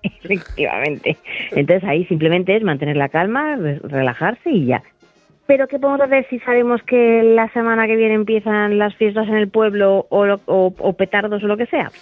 Efectivamente. Entonces ahí simplemente es mantener la calma, relajarse y ya. Pero ¿qué podemos hacer si sabemos que la semana que viene empiezan las fiestas en el pueblo o petardos o lo que sea?